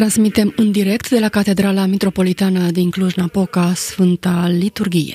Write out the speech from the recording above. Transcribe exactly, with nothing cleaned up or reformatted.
Transmitem în direct de la Catedrala Mitropolitană din Cluj-Napoca, Sfânta Liturghie.